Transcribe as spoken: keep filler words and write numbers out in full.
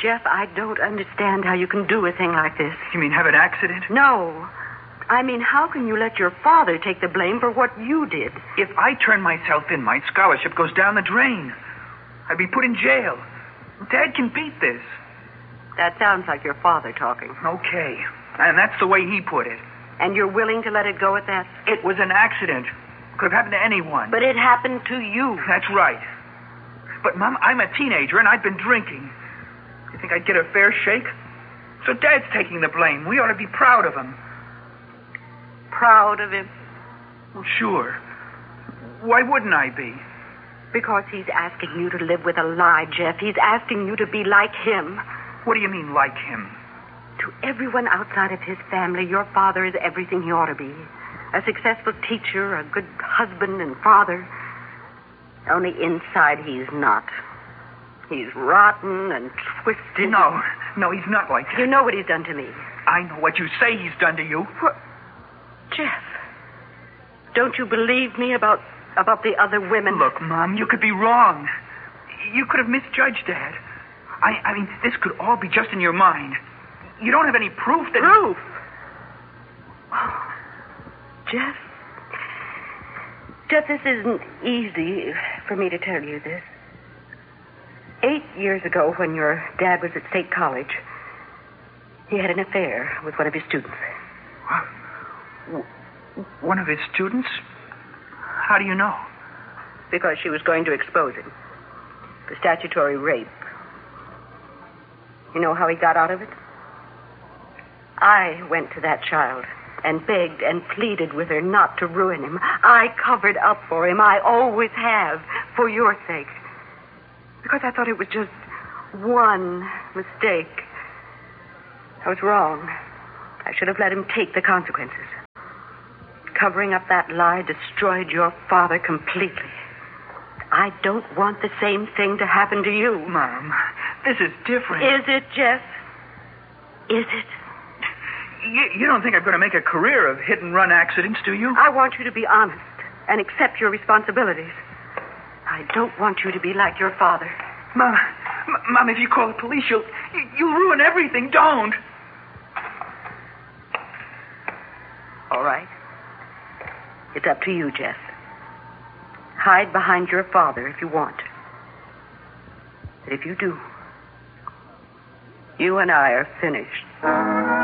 Jeff, I don't understand how you can do a thing like this. You mean have an accident? No. I mean, how can you let your father take the blame for what you did? If I turn myself in, my scholarship goes down the drain. I'd be put in jail. Dad can beat this. That sounds like your father talking. Okay. And that's the way he put it. And you're willing to let it go at that? It was an accident. Could have happened to anyone. But it happened to you. That's right. But, Mom, I'm a teenager and I've been drinking. You think I'd get a fair shake? So Dad's taking the blame. We ought to be proud of him. Proud of him? Well, sure. Why wouldn't I be? Because he's asking you to live with a lie, Jeff. He's asking you to be like him. What do you mean, like him? To everyone outside of his family, your father is everything he ought to be. A successful teacher, a good husband and father. Only inside he's not. He's rotten and twisted. No, no, he's not like that. You know what he's done to me. I know what you say he's done to you. What? Jeff, don't you believe me about about the other women? Look, Mom, you could be wrong. You could have misjudged Dad. I, I mean, this could all be just in your mind. You don't have any proof that... Proof? Oh, Jeff? Jeff, this isn't easy for me to tell you this. Eight years ago, when your dad was at State College, he had an affair with one of his students. What? One of his students? How do you know? Because she was going to expose him for statutory rape. You know how he got out of it? I went to that child and begged and pleaded with her not to ruin him. I covered up for him. I always have, for your sake. Because I thought it was just one mistake. I was wrong. I should have let him take the consequences. Covering up that lie destroyed your father completely. I don't want the same thing to happen to you. Mom, this is different. Is it, Jeff? Is it? You, you don't think I'm going to make a career of hit-and-run accidents, do you? I want you to be honest and accept your responsibilities. I don't want you to be like your father. Mom, M- Mom, if you call the police, you'll, you'll ruin everything. Don't. All right. It's up to you, Jeff. Hide behind your father if you want. But if you do, you and I are finished.